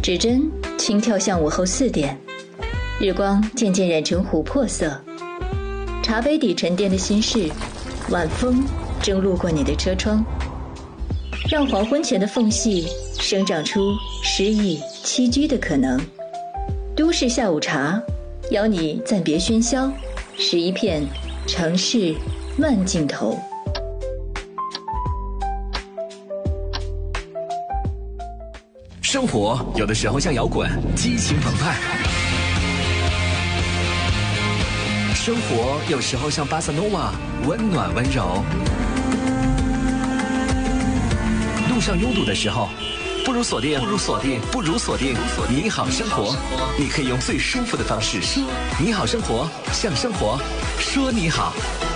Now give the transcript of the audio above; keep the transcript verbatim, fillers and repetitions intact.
指针轻跳向午后四点，日光渐渐染成琥珀色，茶杯底沉淀的心事，晚风正路过你的车窗，让黄昏前的缝隙生长出诗意栖居的可能。都市下午茶，邀你暂别喧嚣，拾一片城市慢镜头。 生活有的时候像摇滚，激情澎湃；生活有时候像巴萨诺瓦，温暖温柔。路上拥堵的时候，不如锁定，不如锁定，不如锁定你好生活。你可以用最舒服的方式，你好生活，向生活说你好。